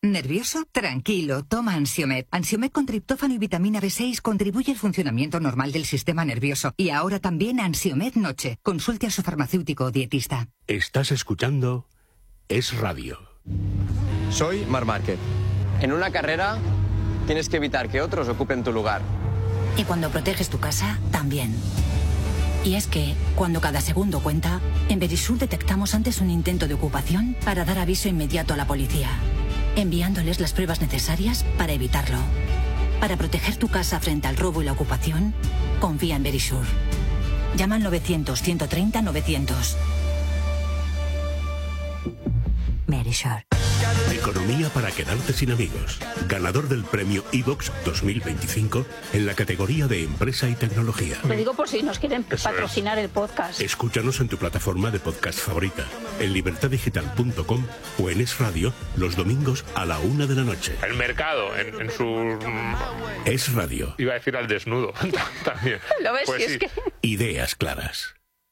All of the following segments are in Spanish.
¿Nervioso? Tranquilo, toma Ansiomed. Ansiomed con triptófano y vitamina B6 contribuye al funcionamiento normal del sistema nervioso. Y ahora también Ansiomed Noche. Consulte a su farmacéutico o dietista. Estás escuchando Es Radio. Soy Marc Márquez. En una carrera tienes que evitar que otros ocupen tu lugar. Y cuando proteges tu casa, también. Y es que, cuando cada segundo cuenta, en Verisur detectamos antes un intento de ocupación para dar aviso inmediato a la policía, enviándoles las pruebas necesarias para evitarlo. Para proteger tu casa frente al robo y la ocupación, confía en Verisur. Llama al 900-130-900. Verisur. Economía para quedarte sin amigos. Ganador del premio iVox 2025 en la categoría de empresa y tecnología. Lo digo por si nos quieren patrocinar el podcast. Escúchanos en tu plataforma de podcast favorita, en libertadigital.com o en Es Radio los domingos a la 1 de la noche. El mercado, en su... Es Radio. Iba a decir al desnudo también. ¿Lo ves? Pues Si sí. es que... Ideas claras.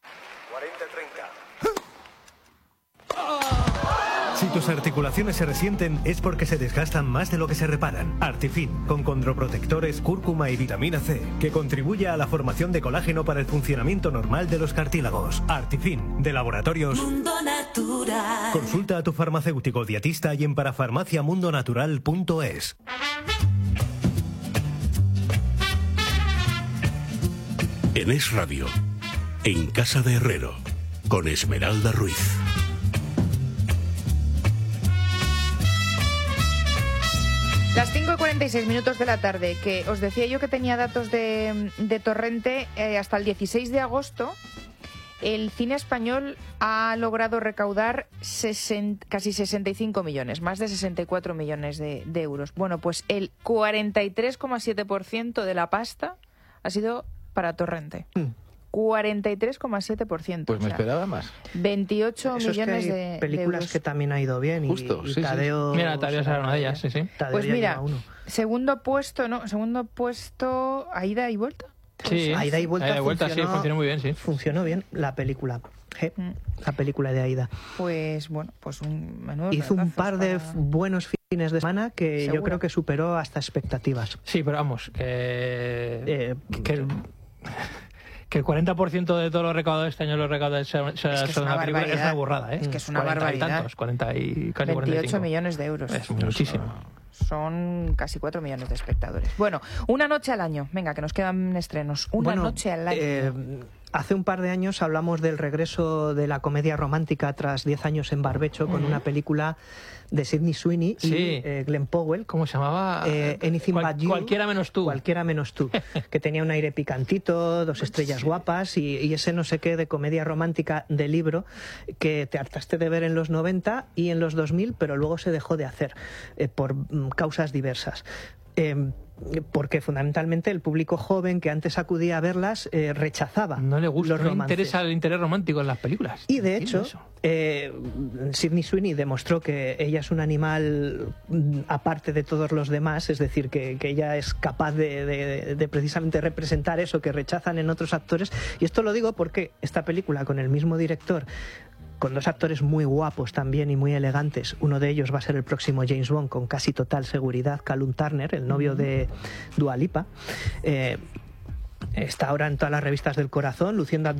Si tus articulaciones se resienten es porque se desgastan más de lo que se reparan. Artifin, con condroprotectores, cúrcuma y vitamina C, que contribuye a la formación de colágeno para el funcionamiento normal de los cartílagos. Artifin, de Laboratorios Mundo Natural. Consulta a tu farmacéutico dietista y en parafarmaciamundonatural.es. En Es Radio, en Casa de Herrero, con Esmeralda Ruiz. Las 5:46 de la tarde, que os decía yo que tenía datos de Torrente. Hasta el 16 de agosto, el cine español ha logrado recaudar casi 65 millones, más de 64 millones de euros. Bueno, pues el 43,7% de la pasta ha sido para Torrente. 43,7%. Pues me esperaba más. 28 Eso millones es que hay películas de euros. que también ha ido bien. Justo, y sí, Tadeo... sí. Mira, Tadeo será una de ellas, sí, sí. Tadeo Pues ya mira, lleva uno. segundo puesto, ¿Aida y vuelta? Sí, Aida y vuelta, sí, funcionó muy bien, sí. Funcionó bien la película. La película de Aida. Pues bueno, pues un menudo. Hizo un par de buenos fines de semana que ¿Seguro? yo creo que superó hasta expectativas. Sí, pero vamos, que el 40% de todo lo recaudado de este año lo recaudado es una película, es una burrada, ¿eh? Es que es una 40 barbaridad. Y tantos, 40 y casi 28 45. millones de euros. Es muchísimo. Son casi 4 millones de espectadores. Bueno, una noche al año. Venga, que nos quedan estrenos. Una noche al año. Hace un par de años hablamos del regreso de la comedia romántica tras 10 años en barbecho con una película de Sydney Sweeney y Glenn Powell. ¿Cómo se llamaba? Anything But You. Cualquiera menos tú. Cualquiera menos tú. Que tenía un aire picantito, 2 estrellas guapas y ese no sé qué de comedia romántica de libro que te hartaste de ver en los 90 y en los 2000, pero luego se dejó de hacer por causas diversas. Porque fundamentalmente el público joven que antes acudía a verlas rechazaba no le gusta, los no romances. interesa el interés romántico en las películas. Y de hecho, Sydney Sweeney demostró que ella es un animal aparte de todos los demás, es decir, que ella es capaz de precisamente representar eso que rechazan en otros actores. Y esto lo digo porque esta película, con el mismo director, con 2 actores muy guapos también y muy elegantes. Uno de ellos va a ser el próximo James Bond, con casi total seguridad, Callum Turner, el novio de Dua Lipa. Está ahora en todas las revistas del corazón, luciendo